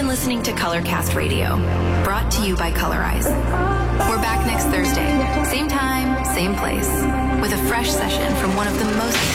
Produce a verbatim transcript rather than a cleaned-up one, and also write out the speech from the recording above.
been listening to Colorcast Radio, brought to you by Colorize. We're back next Thursday, same time, same place, with a fresh session from one of the most